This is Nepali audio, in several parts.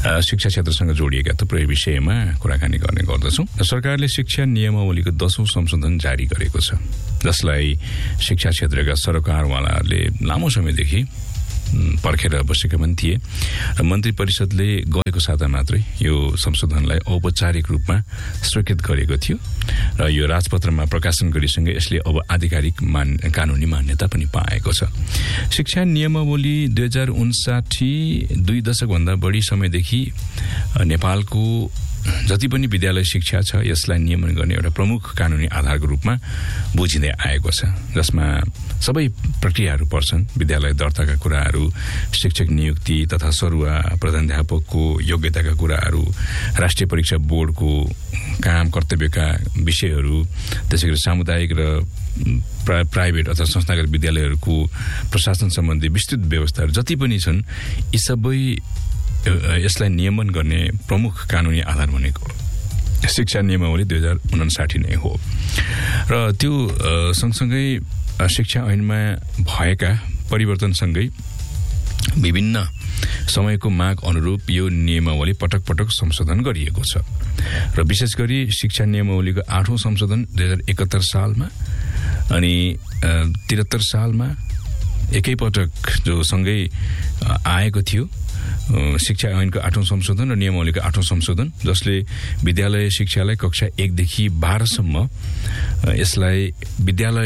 शिक्षा क्षेत्रसँग जोडिएका थुप्रै विषयमा कुराकानी गर्ने गर्दछौँ। सरकारले शिक्षा नियमावलीको 10औं संशोधन जारी गरेको छ, जसलाई शिक्षा क्षेत्रका सरकारवालाहरूले लामो समयदेखि पर्खेर बसेका पनि थिए र मन्त्री परिषदले गएको साता मात्रै यो संशोधनलाई औपचारिक रूपमा स्वीकृत गरेको थियो र यो राजपत्रमा प्रकाशन गरिसँगै यसले अब आधिकारिक कानूनी मान्यता पनि पाएको छ। शिक्षा नियमावली 2059 2 दशकभन्दा बढी समयदेखि नेपालको जति पनि विद्यालय शिक्षा छ यसलाई नियमन गर्ने एउटा प्रमुख कानूनी आधारको रूपमा बुझिँदै आएको छ, जसमा सबै प्रक्रियाहरू पर्छन्। विद्यालय दर्ताका कुराहरू, शिक्षक नियुक्ति तथा सरुवा प्रधानाध्यापकको योग्यताका कुराहरू, राष्ट्रिय परीक्षा बोर्डको काम कर्तव्यका विषयहरू, त्यसैगरी सामुदायिक र प्राइभेट अथवा संस्थागत विद्यालयहरूको प्रशासन सम्बन्धी विस्तृत व्यवस्थाहरू जति पनि छन्, यी सबै यसलाई नियमन गर्ने प्रमुख कानूनी आधार भनेको शिक्षा नियमावली 2059 नै हो र त्यो सँगसँगै शिक्षा ऐनमा भएका परिवर्तनसँगै विभिन्न समयको माग अनुरूप यो नियमावली पटक पटक संशोधन गरिएको छ र विशेष गरी शिक्षा नियमावलीको 8औं संशोधन 2071 सालमा अनि 73 सालमा एकैपटक जो सँगै आएको थियो शिक्षा ऐनको 8औं संशोधन र नियमावलीको 8औं संशोधन, जसले विद्यालय शिक्षालाई कक्षा 1 देखि 12 सम्म यसलाई विद्यालय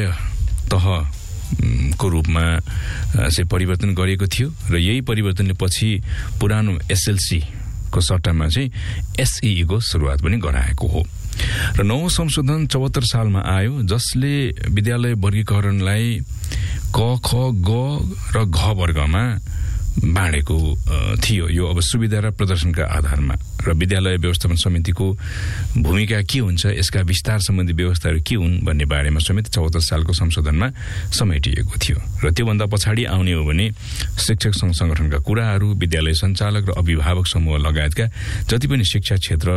तहको रूपमा चाहिँ परिवर्तन गरेको थियो र यही परिवर्तनले पछि पुरानो एसएलसी को सट्टामा चाहिँ एसई को सुरुवात पनि गराएको हो र 9औं संशोधन 74 सालमा आयो, जसले विद्यालय वर्गीकरणलाई क ख ग र घ वर्गमा बाँडेको थियो। यो अब सुविधा र प्रदर्शनका आधारमा र विद्यालय व्यवस्थापन समितिको भूमिका के हुन्छ, यसका विस्तार सम्बन्धी व्यवस्थाहरू के हुन् भन्ने बारेमा समेत 74 सालको संशोधनमा समेटिएको थियो र त्योभन्दा पछाडि आउने हो भने शिक्षक संघ संगठनका कुराहरू, विद्यालय सञ्चालक र अभिभावक समूह लगायतका जति पनि शिक्षा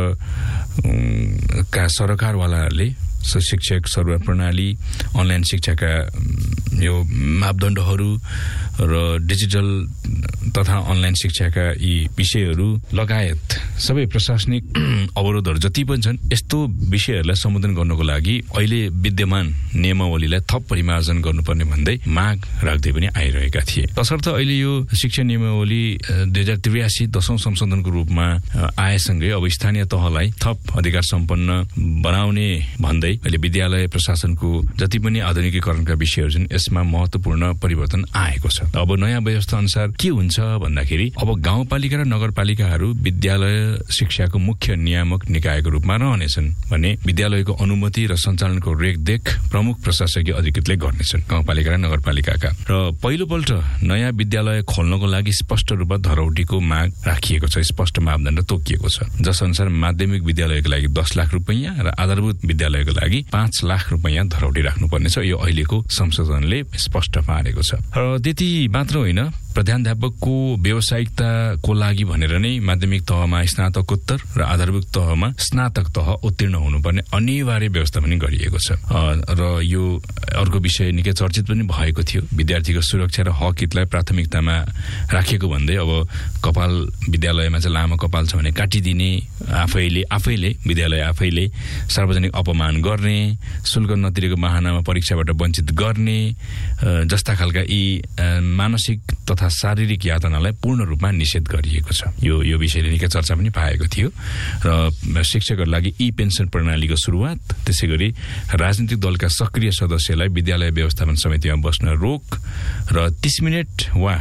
क्षेत्रका सरकारवालाहरूले शिक्षक सर्वर प्रणाली, अनलाइन शिक्षाका यो मापदण्डहरू र डिजिटल तथा अनलाइन शिक्षाका यी विषयहरू लगायत सबै प्रशासनिक अवरोधहरू जति पनि छन्, यस्तो विषयहरूलाई सम्बोधन गर्नको लागि अहिले विद्यमान नियमावलीलाई थप परिमार्जन गर्नुपर्ने भन्दै माग राख्दै पनि आइरहेका थिए। तसर्थ अहिले यो शिक्षा नियमावली 2083 10औं संशोधनको रूपमा आएसँगै अब स्थानीय तहलाई थप अधिकार सम्पन्न बनाउने भन्दै अहिले विद्यालय प्रशासनको जति पनि आधुनिकीकरणका विषयहरू छन् यसमा महत्वपूर्ण परिवर्तन आएको छ। अब नयाँ व्यवस्था अनुसार के हुन्छ भन्दाखेरि अब गाउँपालिका र नगरपालिकाहरू विद्यालय शिक्षाको मुख्य नियामक निकायको रूपमा रहनेछन् भने विद्यालयको अनुमति र सञ्चालनको रेखदेख प्रमुख प्रशासकीय अधिकृतले गर्नेछन्, गाउँपालिका र नगरपालिकाका। र पहिलोपल्ट नयाँ विद्यालय खोल्नको लागि स्पष्ट रूपमा धरौटीको माग राखिएको छ, स्पष्ट मापदण्ड तोकिएको छ, जस अनुसार माध्यमिक विद्यालयको लागि 10 लाख रुपैयाँ र आधारभूत विद्यालयको लागि 5 लाख रुपैयाँ धरौटी राख्नुपर्नेछ। यो अहिलेको संशोधनले स्पष्ट पारेको छ। र त्यति मात्र होइन, प्रधानाध्यापकको व्यावसायिकताको लागि भनेर नै माध्यमिक तहमा स्नातकोत्तर र आधारभूत तहमा स्नातक तह उत्तीर्ण हुनुपर्ने अनिवार्य व्यवस्था पनि गरिएको छ। र यो अर्को विषय निकै चर्चित पनि भएको थियो, विद्यार्थीको सुरक्षा र हक हितलाई प्राथमिकतामा राखेको भन्दै अब कपाल विद्यालयमा चाहिँ लामो कपाल छ भने काटिदिने, आफैले विद्यालय आफैले सार्वजनिक अपमान गर्ने, शुल्क नतिरेको बहानामा परीक्षाबाट वञ्चित गर्ने जस्ता खालका यी मानसिक तथा शारीरिक यातनालाई पूर्ण रूपमा निषेध गरिएको छ। यो विषयले निकै चर्चा पनि पाएको थियो र शिक्षकहरूको लागि पेन्सन प्रणालीको सुरुवात, त्यसैगरी राजनीतिक दलका सक्रिय सदस्यलाई विद्यालय व्यवस्थापन समितिमा बस्न रोक र 30 मिनेट वा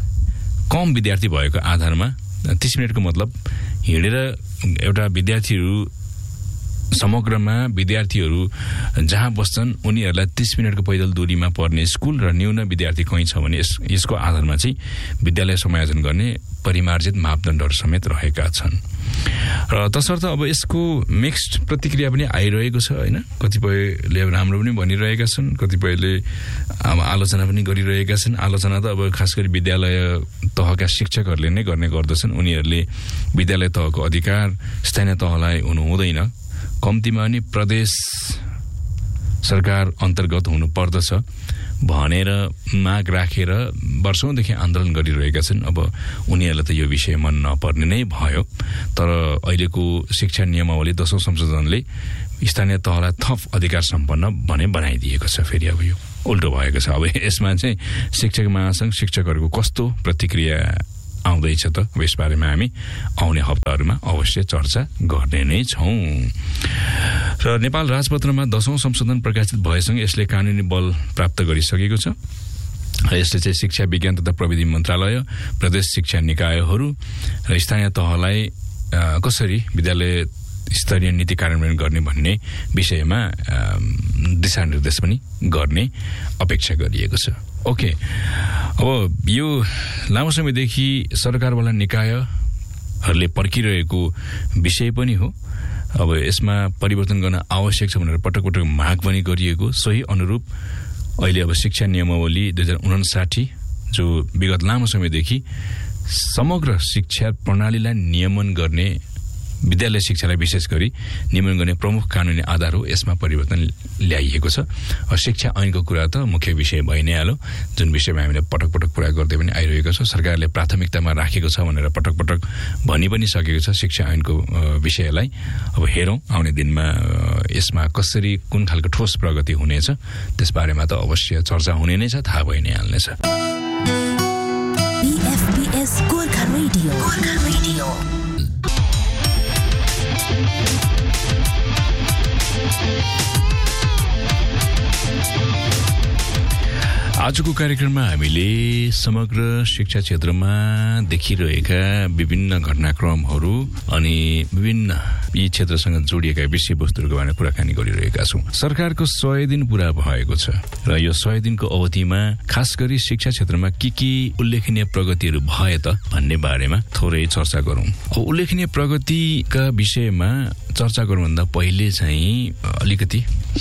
कम विद्यार्थी भएको आधारमा, 30 मिनेटको मतलब हिँडेर एउटा विद्यार्थीहरू समग्रमा विद्यार्थीहरू जहाँ बस्छन् उनीहरूलाई 30 मिनेटको पैदल दूरीमा पर्ने स्कुल र न्यून विद्यार्थी कहीँ छ भने यसको आधारमा चाहिँ विद्यालय समायोजन गर्ने परिमार्जित मापदण्डहरू समेत रहेका छन्। र तसर्थ अब यसको मिक्स्ड प्रतिक्रिया पनि आइरहेको छ होइन, कतिपयले राम्रो पनि भनिरहेका छन्, कतिपयले अब आलोचना पनि गरिरहेका छन्। आलोचना त अब खास गरी विद्यालय तहका शिक्षकहरूले नै गर्ने गर्दछन्। उनीहरूले विद्यालय तहको अधिकार स्थानीय तहलाई हुनु हुँदैन, कम्तीमा पनि प्रदेश सरकार अन्तर्गत हुनु पर्दछ भनेर माग राखेर वर्षौंदेखि आन्दोलन गरिरहेका छन्। अब उनीहरूलाई त यो विषय मन नपर्ने नै भयो। तर अहिलेको शिक्षा नियमावली 10औं संशोधनले स्थानीय तहलाई थप अधिकार सम्पन्न भने बनाइदिएको छ। फेरि अब यो उल्टो भएको छ। अब यसमा चाहिँ शिक्षक महासंघ शिक्षकहरूको कस्तो प्रतिक्रिया आउँदैछ त यसबारेमा हामी आउने हप्ताहरूमा अवश्य चर्चा गर्ने नै छौं। र नेपाल राजपत्रमा 10औं संशोधन प्रकाशित भएसँगै यसले कानूनी बल प्राप्त गरिसकेको छ। यसले चाहिँ शिक्षा विज्ञान तथा प्रविधि मन्त्रालय, प्रदेश शिक्षा निकायहरू र स्थानीय तहलाई कसरी विद्यालय स्तरीय नीति कार्यान्वयन गर्ने भन्ने विषयमा दिशानिर्देश पनि गर्ने अपेक्षा गरिएको छ। ओके, अब यो लामो समयदेखि सरकारवाला निकायहरूले पर्खिरहेको विषय पनि हो। अब यसमा परिवर्तन गर्न आवश्यक छ भनेर पटक पटक माग पनि गरिएको। सोही अनुरूप अहिले अब शिक्षा नियमावली 2059 जो विगत लामो समयदेखि समग्र शिक्षा प्रणालीलाई नियमन गर्ने, विद्यालय शिक्षालाई विशेष गरी नियमन गर्ने प्रमुख कानूनी आधार हो। यसमा परिवर्तन ल्याइएको छ। शिक्षा ऐनको कुरा त मुख्य विषय भइ नै हाल्यो, जुन विषयमा हामीले पटक पटक कुरा गर्दै पनि आइरहेको छ। सरकारले प्राथमिकतामा राखेको छ भनेर पटक पटक भनि पनि सकेको छ शिक्षा ऐनको विषयलाई। अब हेरौं आउने दिनमा यसमा कसरी कुन खालको ठोस प्रगति हुनेछ, त्यसबारेमा त अवश्य चर्चा हुने नै छ, थाहा भइ नै हाल्नेछ। BFBS Gorkha radio. आजको कार्यक्रममा हामीले समग्र शिक्षा क्षेत्रमा देखिरहेका विभिन्न घटनाक्रमहरू अनि विभिन्न यी क्षेत्रसँग जोडिएका विषयवस्तुहरूको बारेमा कुराकानी गरिरहेका छौं। सरकारको 100 दिन पूरा भएको छ र यो 100 दिनको अवधिमा खास गरी शिक्षा क्षेत्रमा के उल्लेखनीय प्रगतिहरू भए त भन्ने बारेमा थोरै चर्चा गरौं। उल्लेखनीय प्रगतिका विषयमा चर्चा गर्नुभन्दा पहिले चाहिँ अलिकति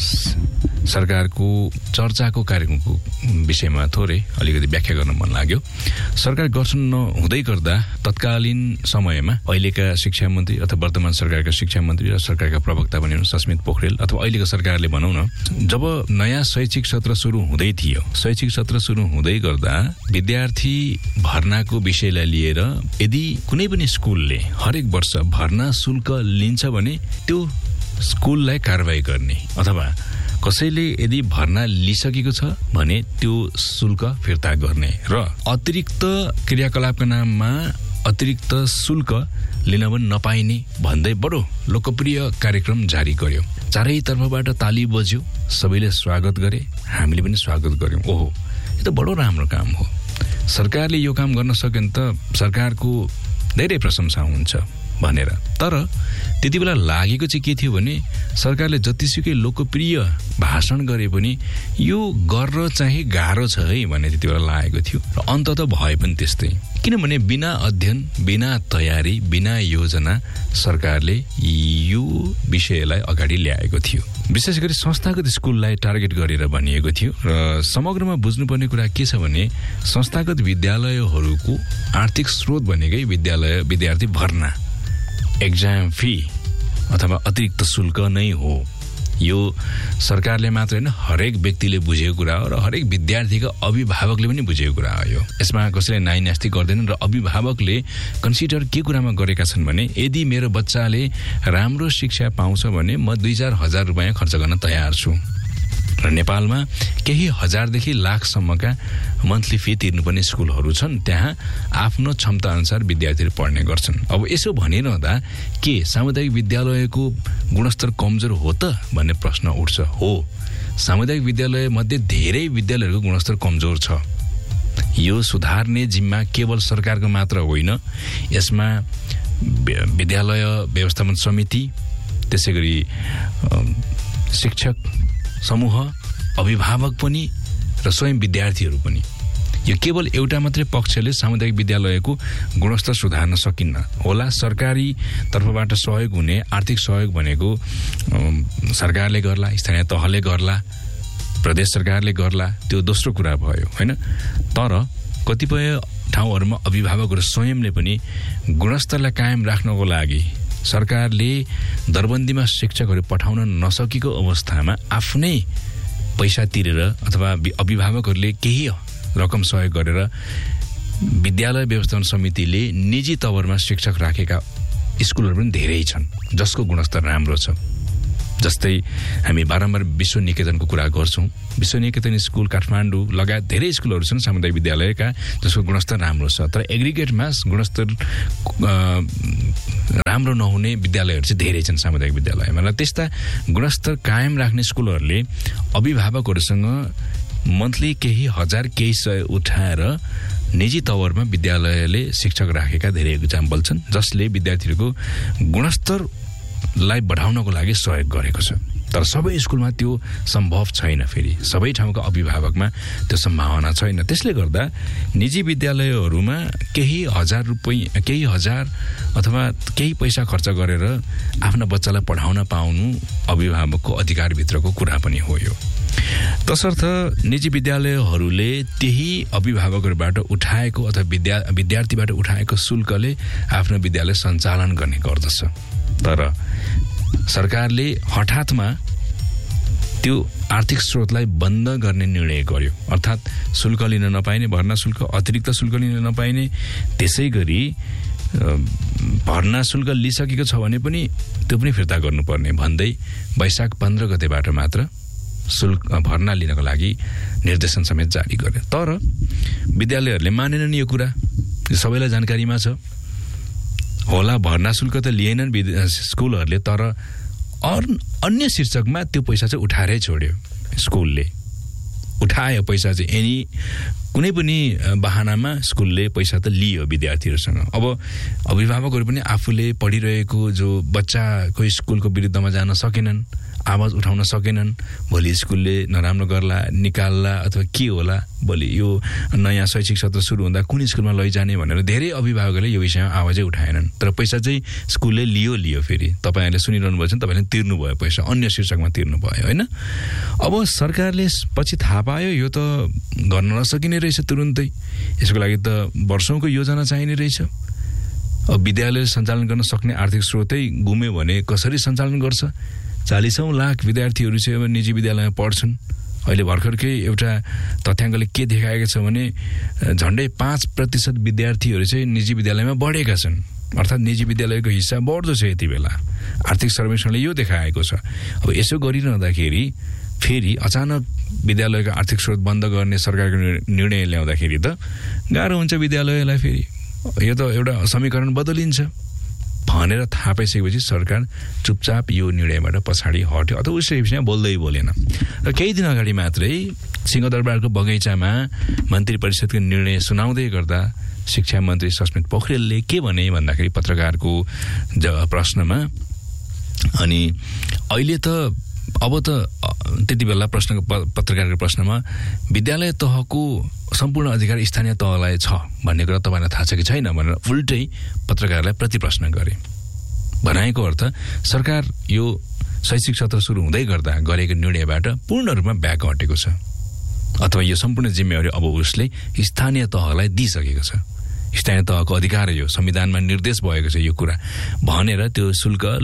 सरकारको चर्चाको कार्यक्रमको विषयमा थोरै अलिकति व्याख्या गर्न मन लाग्यो। सरकार गठन नहुँदै गर्दा तत्कालीन समयमा अहिलेका शिक्षा मन्त्री अथवा वर्तमान सरकारका शिक्षा मन्त्री र सरकारका प्रवक्ता पनि सस्मित पोखरेल अथवा अहिलेको सरकारले भनौं न, जब नयाँ शैक्षिक सत्र सुरु हुँदै थियो, शैक्षिक सत्र सुरु हुँदै गर्दा विद्यार्थी भर्नाको विषयलाई लिएर यदि कुनै पनि स्कुलले हरेक वर्ष भर्ना शुल्क लिन्छ भने त्यो स्कुललाई कारबाही गर्ने अथवा कसैले यदि भर्ना लिइसकेको छ भने त्यो शुल्क फिर्ता गर्ने र अतिरिक्त क्रियाकलापका नाममा अतिरिक्त शुल्क लिन पनि नपाइने भन्दै बडो लोकप्रिय कार्यक्रम जारी गर्यो। चारैतर्फबाट ताली बज्यो, सबैले स्वागत गरे, हामीले पनि स्वागत गर्यौं। ओहो, यो त बडो राम्रो काम हो। सरकारले यो काम गर्न सक्यो भने त सरकारको धेरै प्रशंसा हुन्छ भनेर। तर त्यति बेला लागेको चाहिँ के थियो भने सरकारले जतिसुकै लोकप्रिय भाषण गरे पनि यो गर्न चाहिँ गाह्रो छ है भन्ने त्यति बेला लागेको थियो र अन्तत भए पनि त्यस्तै। किनभने बिना अध्ययन, बिना तयारी, बिना योजना सरकारले यो विषयलाई अगाडि ल्याएको थियो। विशेष गरी संस्थागत स्कुललाई टार्गेट गरेर भनिएको थियो र समग्रमा बुझ्नुपर्ने कुरा के छ भने संस्थागत विद्यालयहरूको आर्थिक स्रोत भनेकै विद्यार्थी भर्ना, एक्जाम फी अथवा अतिरिक्त शुल्क नै हो। यो सरकारले मात्र हैन, हरेक व्यक्तिले बुझेको कुरा हो र हरेक विद्यार्थीका अभिभावकले पनि बुझेको कुरा हो। यसमा कसैले नाइनास्ती गर्दैनन् र अभिभावकले कन्सिडर के कुरामा गरेका छन् भने यदि मेरो बच्चाले राम्रो शिक्षा पाउँछ भने म 2-4 हजार रुपैयाँ खर्च गर्न तयार छु। र नेपालमा केही हजारदेखि लाखसम्मका मन्थली फी तिर्नुपर्ने स्कुलहरू छन्। त्यहाँ आफ्नो क्षमता अनुसार विद्यार्थीहरू पढ्ने गर्छन्। अब यसो भनिरहँदा के सामुदायिक विद्यालयको गुणस्तर कमजोर हो त भन्ने प्रश्न उठ्छ। हो, सामुदायिक विद्यालय मध्ये धेरै विद्यालयहरूको गुणस्तर कमजोर छ। यो सुधार्ने जिम्मा केवल सरकारको मात्र होइन, यसमा विद्यालय व्यवस्थापन समिति, त्यसैगरी शिक्षक समूह, अभिभावक पनि र स्वयं विद्यार्थीहरू पनि। यो केवल एउटा मात्रै पक्षले सामुदायिक विद्यालयको गुणस्तर सुधार्न सकिन्न होला। सरकारी तर्फबाट सहयोग हुने आर्थिक सहयोग भनेको सरकारले गर्ला, स्थानीय तहले गर्ला, प्रदेश सरकारले गर्ला, त्यो दोस्रो कुरा भयो हैन। तर कतिपय ठाउँहरूमा अभिभावकहरू स्वयंले पनि गुणस्तरलाई कायम राख्नको लागि सरकारले दरबन्दीमा शिक्षकहरू पठाउन नसकेको अवस्थामा आफ्नै पैसा तिरेर अथवा अभिभावकहरूले केही रकम सहयोग गरेर विद्यालय व्यवस्थापन समितिले निजी तवरमा शिक्षक राखेका स्कुलहरू पनि धेरै छन् जसको गुणस्तर राम्रो छ। जस्तै हामी बारम्बार विश्व निकेतनको कुरा गर्छौं। विश्व निकेतन स्कुल काठमाडौँ लगायत धेरै स्कुलहरू छन् सामुदायिक विद्यालयका जसको गुणस्तर राम्रो छ, तर एग्रिगेटमा गुणस्तर राम्रो नहुने विद्यालयहरू चाहिँ धेरै छन् सामुदायिक विद्यालयमा। र त्यस्ता गुणस्तर कायम राख्ने स्कुलहरूले अभिभावकहरूसँग मन्थली केही हजार केही सय उठाएर निजी तवरमा विद्यालयले शिक्षक राखेका धेरै इक्जाम्पल छन् जसले विद्यार्थीहरूको गुणस्तरलाई बढाउनको लागि सहयोग गरेको छ। तर सबै स्कुलमा त्यो सम्भव छैन, फेरि सबै ठाउँका अभिभावकमा त्यो सम्भावना छैन। त्यसले गर्दा निजी विद्यालयहरूमा केही हजार अथवा केही पैसा खर्च गरेर आफ्ना बच्चालाई पढाउन पाउनु अभिभावकको अधिकारभित्रको कुरा पनि हो। यो तसर्थ निजी विद्यालयहरूले त्यही अभिभावकहरूबाट उठाएको अथवा विद्यार्थीबाट उठाएको शुल्कले आफ्नो विद्यालय सञ्चालन गर्ने गर्दछ। तर सरकारले हठातमा त्यो आर्थिक स्रोतलाई बन्द गर्ने निर्णय गर्यो, अर्थात् शुल्क लिन नपाइने, भर्ना शुल्क, अतिरिक्त शुल्क लिन नपाइने। त्यसै गरी भर्ना शुल्क लिइसकेको छ भने पनि त्यो पनि फिर्ता गर्नुपर्ने भन्दै वैशाख 15 गतेबाट मात्र शुल्क भर्ना लिनको लागि निर्देशन समेत जारी गरे। तर विद्यालयहरूले मानेनन् यो कुरा, सबैलाई जानकारीमा छ होला। भर्ना शुल्क त लिएनन् स्कुलहरूले, तर अन्य शीर्षकमा त्यो पैसा चाहिँ उठाएरै छोड्यो। स्कुलले उठायो पैसा चाहिँ कुनै पनि बहानामा स्कुलले पैसा त लियो विद्यार्थीहरूसँग। अब अभिभावकहरू पनि आफूले पढिरहेको जो बच्चाको स्कुलको विरुद्धमा जान सकेनन्, आवाज उठाउन सकेनन्। भोलि स्कुलले नराम्रो गर्ला, निकाल्ला अथवा के होला, भोलि यो नयाँ शैक्षिक सत्र सुरु हुँदा कुन स्कुलमा लैजाने भनेर धेरै अभिभावकहरूले यो विषयमा आवाजै उठाएनन्। तर पैसा चाहिँ स्कुलले लियो। फेरि तपाईँहरूले सुनिरहनु भएको छ, तपाईँले तिर्नु भयो पैसा, अन्य शीर्षकमा तिर्नु भयो होइन। अब सरकारले पछि थाहा पायो यो त गर्न नसकिने रहेछ तुरुन्तै, यसको लागि त वर्षौंको योजना चाहिने रहेछ। अब विद्यालय सञ्चालन गर्न सक्ने आर्थिक स्रोतै गुम्यो भने कसरी सञ्चालन गर्छ? 40औं लाख विद्यार्थीहरू चाहिँ अब निजी विद्यालयमा पढ्छन्। अहिले भर्खरकै एउटा तथ्याङ्कले के देखाएको छ भने झन्डै 5% विद्यार्थीहरू चाहिँ निजी विद्यालयमा बढेका छन्, अर्थात् निजी विद्यालयको हिस्सा बढ्दो छ यति बेला। आर्थिक सर्वेक्षणले यो देखाएको छ। अब यसो गरिरहँदाखेरि फेरि अचानक विद्यालयको आर्थिक स्रोत बन्द गर्ने सरकारको निर्णय ल्याउँदाखेरि त गाह्रो हुन्छ विद्यालयलाई। फेरि यो त एउटा समीकरण बदलिन्छ भनेर थाहा पाइसकेपछि सरकार चुपचाप यो निर्णयबाट पछाडि हट्यो अथवा उसै विषयमा बोलेन। र केही दिन अगाडि मात्रै सिंहदरबारको बगैँचामा मन्त्री परिषदको निर्णय सुनाउँदै गर्दा शिक्षा मन्त्री सस्मित पोखरेलले के भने भन्दाखेरि पत्रकारको प्रश्नमा, अनि अहिले त अब त त्यति बेला पत्रकारको प्रश्नमा विद्यालय तहको सम्पूर्ण अधिकार स्थानीय तहलाई छ भन्ने कुरा तपाईँलाई थाहा छ कि छैन भनेर उल्टै पत्रकारलाई प्रतिप्रश्न गरे। भनाएको अर्थ सरकार यो शैक्षिक सत्र सुरु हुँदै गर्दा गरेको निर्णयबाट पूर्ण रूपमा ब्याक हटेको छ, अथवा यो सम्पूर्ण जिम्मेवारी अब उसले स्थानीय तहलाई दिइसकेको छ। स्थानीय तहको अधिकार यो संविधानमा निर्देश भएको छ यो कुरा भनेर त्यो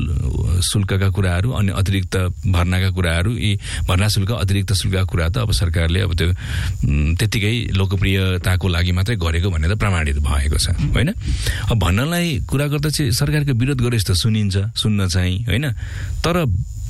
शुल्कका कुराहरू अनि अतिरिक्त भर्नाका कुराहरू, यी भर्ना शुल्क अतिरिक्त शुल्कका कुरा त अब सरकारले अब त्यो त्यतिकै लोकप्रियताको लागि मात्रै गरेको भनेर प्रमाणित भएको छ होइन। अब भन्नलाई कुरा गर्दा चाहिँ सरकारको विरोध गरे जस्तो सुनिन्छ, सुन्न चाहिँ होइन। तर